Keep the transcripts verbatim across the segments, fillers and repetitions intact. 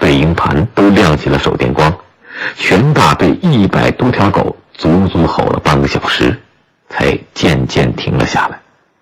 队营盘都亮起了手电光，全大队一百多条狗足足吼了半个小时，才渐渐停了下来。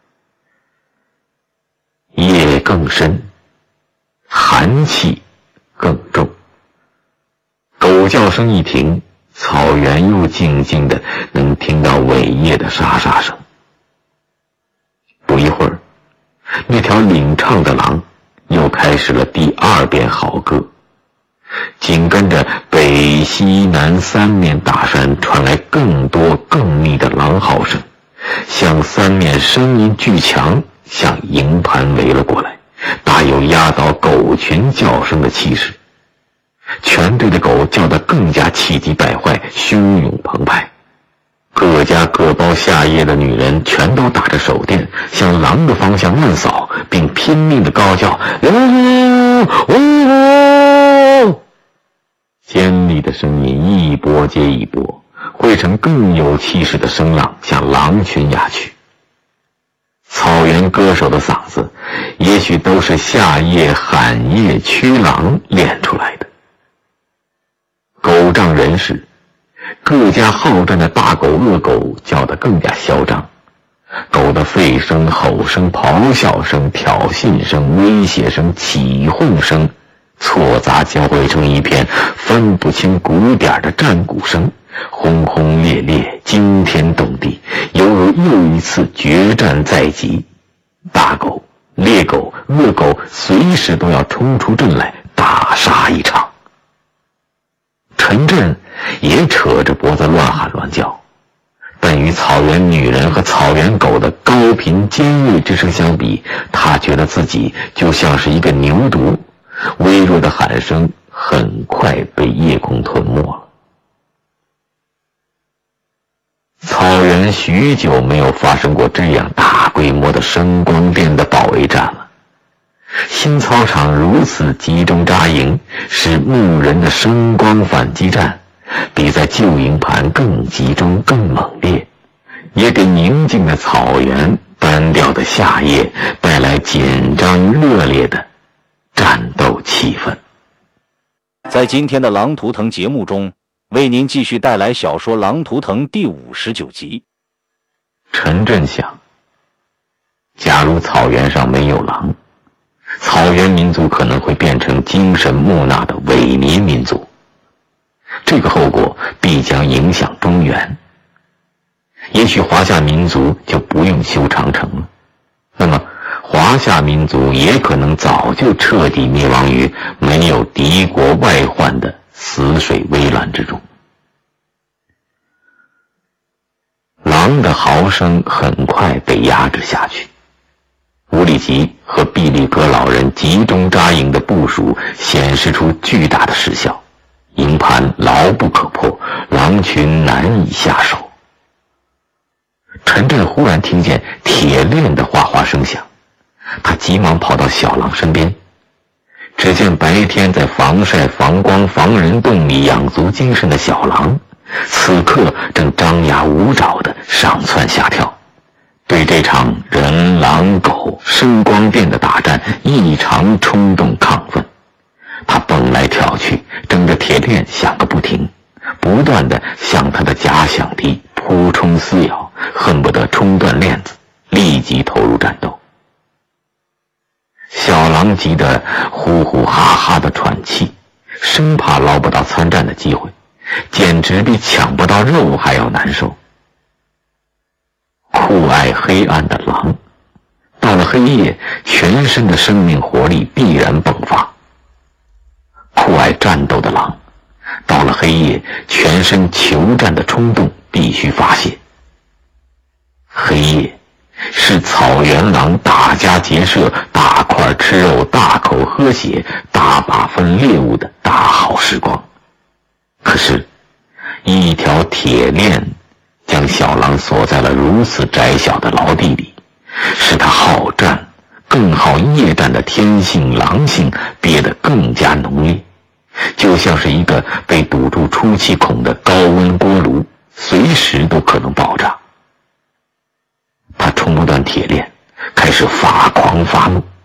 夜更深，寒气更重。狗叫声一停，草原又静静的能听到尾夜的沙沙声。不一会儿，那条领唱的狼又开始了第二遍好歌，紧跟着北西南三面大山传来更多更密的狼嚎声，像三面声音巨墙向营盘围了过来，大有压倒狗群叫声的气势。全队的狗叫得更加气急败坏，汹涌澎湃。各家各包下夜的女人全都打着手电向狼的方向乱扫，并拼命地高叫呜呜，尖利的声音一波接一波，汇成更有气势的声浪向狼群压去。草原歌手的嗓子也许都是夏夜喊夜驱狼练出来的。狗仗人势，各家好战的大狗恶狗叫得更加嚣张，狗的吠声、吼声、咆哮声、挑衅声、威胁声、起哄声错杂交汇成一片分不清鼓点的战鼓声，轰轰烈烈，惊天动地，犹如又一次决战在即。大狗、猎狗、恶狗随时都要冲出阵来大杀一场。陈震也扯着脖子乱喊乱叫，但与草原女人和草原狗的高频尖锐之声相比，他觉得自己就像是一个牛犊，微弱的喊声很快被夜空吞没了。草原许久没有发生过这样大规模的声光电的保卫战了。新操场如此集中扎营，使牧人的声光反击战比在旧营盘更集中更猛烈，也给宁静的草原、单调的夏夜带来紧张热烈的战斗气氛。 在今天的《狼图腾》节目中，为您继续带来小说《狼图腾》第五十九集。 陈震想，假如草原上没有狼，草原民族可能会变成精神木讷的萎靡民族，这个后果必将影响中原。也许华夏民族就不用修长城了，那么华夏民族也可能早就彻底灭亡于没有敌国外患的死水微澜之中。狼的嚎声很快被压制下去，乌里吉和毕利格老人集中扎营的部署显示出巨大的实效，营盘牢不可破，狼群难以下手。陈震忽然听见铁链的哗哗声响，他急忙跑到小狼身边，只见白天在防晒、防光、防人洞里养足精神的小狼，此刻正张牙舞爪地上蹿下跳，对这场人狼狗声光电的大战异常冲动亢奋。他蹦来跳去，争着铁链响个不停，不断地向他的假想敌扑冲撕咬，恨不得冲断链子，立即投入战斗。小狼急得呼呼哈哈地喘气，生怕捞不到参战的机会，简直比抢不到肉还要难受。酷爱黑暗的狼，到了黑夜，全身的生命活力必然迸发。酷爱战斗的狼，到了黑夜，全身求战的冲动必须发泄。黑夜是草原狼大家结社、大块吃肉、大口喝血、大把分猎物的大好时光。可是一条铁链将小狼锁在了如此窄小的牢地里，使他好战更好夜战的天性狼性憋得更加浓烈，就像是一个被堵住出气孔的高温锅炉，随时都可能爆炸。他冲不断铁链，开始发狂发怒，